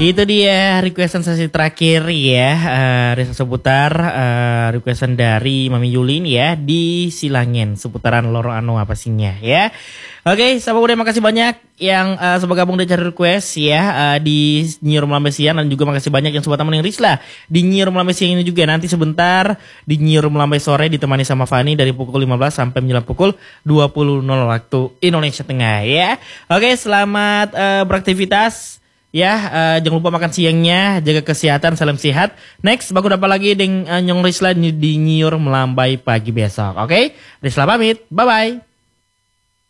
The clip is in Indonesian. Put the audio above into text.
Itu dia requestan sesi terakhir ya, seputar requestan dari Mami Yulin ya di Silangin seputaran lorong anu apa sihnya ya. Oke, sahabat muda makasih banyak yang sempat gabung dan cari request ya di Nyiur Melambai Siang, dan juga makasih banyak yang sobat temenin Risla di Nyiur Melambai Siang ini juga. Nanti sebentar di Nyiur Melambai Sore ditemani sama Fani dari pukul 15 sampai menjelang pukul 20.00 waktu Indonesia Tengah ya. Oke, selamat beraktivitas. Ya, jangan lupa makan siangnya, jaga kesehatan, salam sehat. Next, baku dapat lagi dengan Nyong Risla di Nyiur Melambai pagi besok. Oke, Risla pamit, bye-bye.